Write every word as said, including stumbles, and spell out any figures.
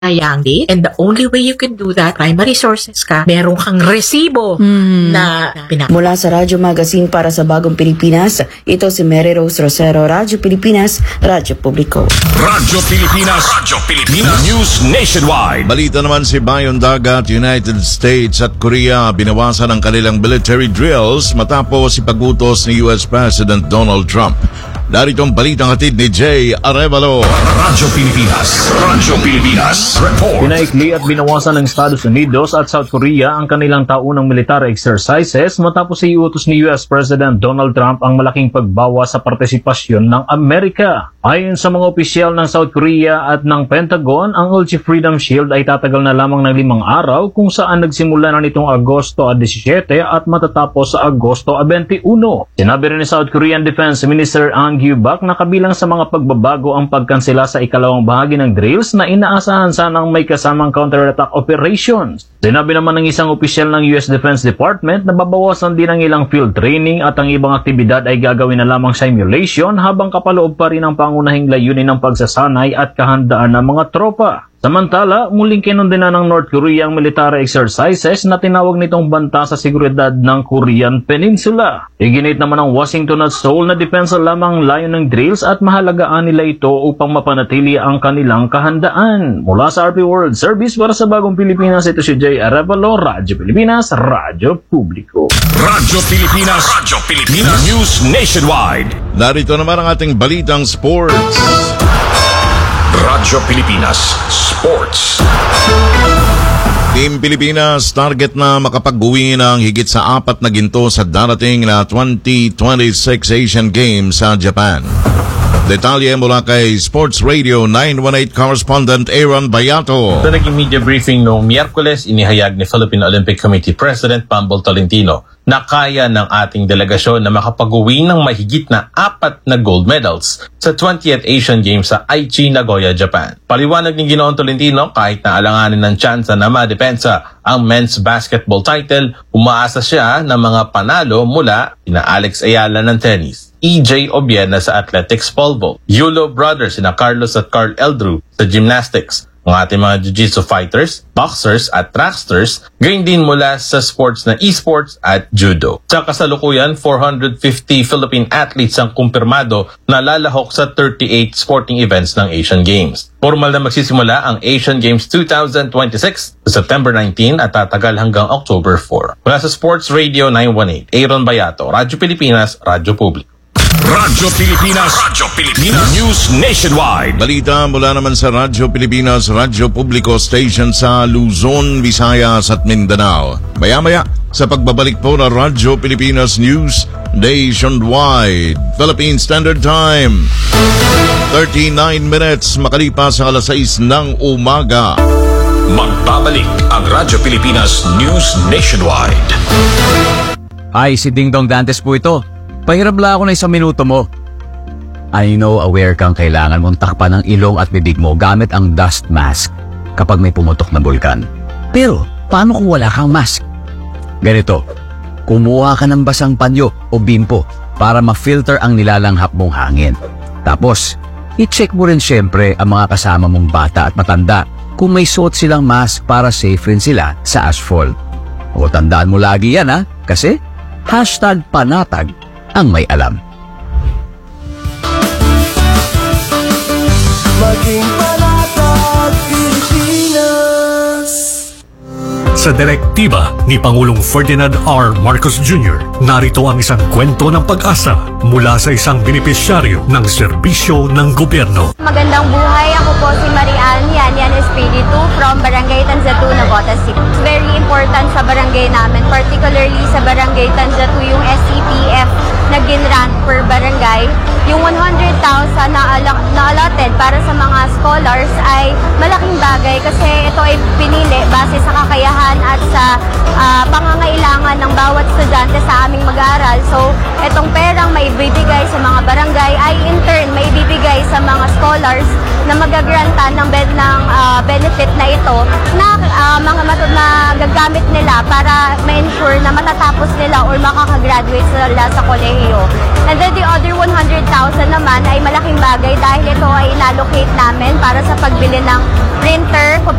young date. And the only way you can do that, primary sources ka, meron kang resibo Mm. na pina. Mula sa Radyo Magazine para sa Bagong Pilipinas, ito si Mary Rose Rosero, Radyo Pilipinas, Radyo Publiko. Radyo Pilipinas, Radyo Pilipinas, News Nationwide. Balita naman si Bayon Dagat, United States at Korea binawasan ang kanilang military drills matapos ipagutos ni U S President Donald Trump. Narito ang balitang hatid ni Jay Arevalo. Radyo Pilipinas, Radyo Pilipinas, report. Pinaikli at binawasan ng Estados Unidos at South Korea ang kanilang taunang military exercises matapos iutos ni U S President Donald Trump ang malaking pagbawas sa partisipasyon ng Amerika. Ayon sa mga opisyal ng South Korea at ng Pentagon, ang Ulchi Freedom Shield ay tatagal na lamang ng limang araw kung saan nagsimula na nitong Agosto seventeen at matatapos sa Agosto twenty-one. Sinabi rin ni South Korean Defense Minister Ang Gyubak na kabilang sa mga pagbabago ang pagkansela sa ikalawang bahagi ng drills na inaasahan sanang may kasamang counterattack operations. Sinabi naman ng isang opisyal ng U S Defense Department na babawasan din ang ilang field training at ang ibang aktibidad ay gagawin na lamang simulation habang kapaloob pa rin ang pangunahing layunin ng pagsasanay at kahandaan ng mga tropa. Samantala, muling kinundena ng North Korea ang military exercises na tinawag nitong banta sa seguridad ng Korean Peninsula. Iginit naman ng Washington at Seoul na depensa lamang layon ng drills at mahalagaan nila ito upang mapanatili ang kanilang kahandaan. Mula sa R P World Service para sa Bagong Pilipinas, ito si Jay Arevalo, Radyo Pilipinas, Radyo Publiko. Radyo Pilipinas, Radyo Pilipinas, News Nationwide. Narito naman ang ating balitang sports. Radyo Pilipinas, Sports. Team Pilipinas target na makapag-uwi ng higit sa apat na ginto sa darating na twenty twenty-six Asian Games sa Japan. Detalye mula kay Sports Radio nine one eight correspondent Aaron Bayato. Sa naging media briefing noong Miyerkules, inihayag ni Philippine Olympic Committee President Pambol Tolentino na kaya ng ating delegasyon na makapag-uwi ng mahigit na apat na gold medals sa twentieth Asian Games sa Aichi, Nagoya, Japan. Paliwanag ni Ginoong Tolentino, kahit na alanganin ng tsansa na madepensa ang men's basketball title, umaasa siya ng mga panalo mula ina Alex Ayala ng tennis, E J Obiena sa athletics pole vault, Yulo brothers sina Carlos at Carl Eldrew sa gymnastics, ang ating mga jiu-jitsu fighters, boxers at tracksters, gayon din mula sa sports na esports at judo. Sa kasalukuyan, four hundred fifty Philippine athletes ang kumpirmado na lalahok sa thirty-eight sporting events ng Asian Games. Formal na magsisimula ang Asian Games twenty twenty-six sa September nineteenth at tatagal hanggang October fourth. Mula sa Sports Radio nine one eight, Aaron Bayato, Radyo Pilipinas, Radyo Publiko. Radyo Pilipinas, Radyo Pilipinas, News Nationwide. Balita mula naman sa Radyo Pilipinas, Radyo Publiko Station sa Luzon, Visayas at Mindanao. Maya-maya sa pagbabalik po ng Radyo Pilipinas News Nationwide. Philippine Standard Time, thirty-nine minutes makalipas sa alas sais ng umaga. Magbabalik ang Radyo Pilipinas News Nationwide. Ay, si Ding Dong Dantes po ito. Pahirap lang ako na isang minuto mo. I know aware kang kailangan mong takpan ng ilong at bibig mo gamit ang dust mask kapag may pumutok na bulkan. Pero, paano kung wala kang mask? Ganito, kumuha ka ng basang panyo o bimpo para ma-filter ang nilalanghap mong hangin. Tapos, i-check mo rin syempre ang mga kasama mong bata at matanda kung may suot silang mask para safe rin sila sa asphalt. O tandaan mo lagi yan ha, kasi hashtag panatag ang may alam. Maging panatag Pilipinas. Sa direktiba ni Pangulong Ferdinand R. Marcos Junior, narito ang isang kwento ng pag-asa mula sa isang benepisyaryo ng serbisyo ng gobyerno. Magandang buhay, ako po si Marian Yanyan Espiritu from Barangay Tanzatu, Navotas City. It's very important sa barangay namin, particularly sa Barangay Tanzatu, yung S C T F na ginrant per barangay. Yung one hundred thousand na, na allotted para sa mga scholars ay malaking bagay kasi ito ay pinili base sa kakayahan at sa uh, pangangailangan ng bawat estudyante sa aming mag-aaral. So, itong perang maibibigay sa mga barangay ay in turn maibibigay sa mga scholars na magagrantan ng, ben, ng uh, benefit na ito na uh, mga matod na gagamit nila para ma-ensure na matatapos nila or makakagraduate sila sa kolehiyo. And then the other one hundred thousand naman ay malaking bagay dahil ito ay inallocate namin para sa pagbili ng printer sir.